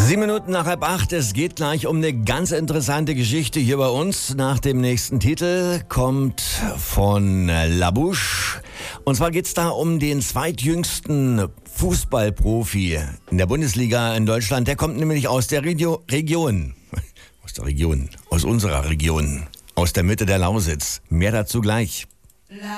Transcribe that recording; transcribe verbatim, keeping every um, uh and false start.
Sieben Minuten nach halb acht, es geht gleich um eine ganz interessante Geschichte hier bei uns. Nach dem nächsten Titel kommt von La Bouche. Und zwar geht's da um den zweitjüngsten Fußballprofi in der Bundesliga in Deutschland. Der kommt nämlich aus der Regio- Region, aus der Region, aus unserer Region, aus der Mitte der Lausitz. Mehr dazu gleich.